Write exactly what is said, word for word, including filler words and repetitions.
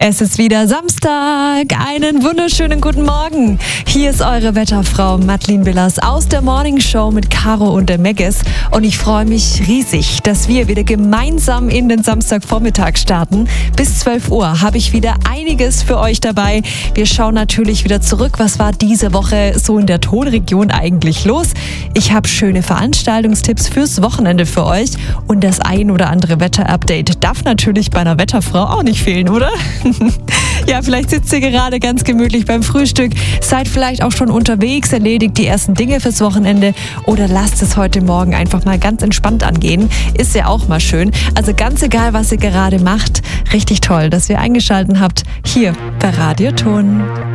Es ist wieder Samstag. Einen wunderschönen guten Morgen. Hier ist eure Wetterfrau Madeleine Billers aus der Morning Show mit Caro und der Meggis. Und ich freue mich riesig, dass wir wieder gemeinsam in den Samstagvormittag starten. Bis zwölf Uhr habe ich wieder einiges für euch dabei. Wir schauen natürlich wieder zurück. Was war diese Woche so in der Tonregion eigentlich los? Ich habe schöne Veranstaltungstipps fürs Wochenende für euch. Und das ein oder andere Wetter-Update darf natürlich bei einer Wetterfrau auch nicht fehlen, oder? Ja, vielleicht sitzt ihr gerade ganz gemütlich beim Frühstück, seid vielleicht auch schon unterwegs, erledigt die ersten Dinge fürs Wochenende oder lasst es heute Morgen einfach mal ganz entspannt angehen. Ist ja auch mal schön. Also ganz egal, was ihr gerade macht, richtig toll, dass ihr eingeschaltet habt hier bei Radio Ton.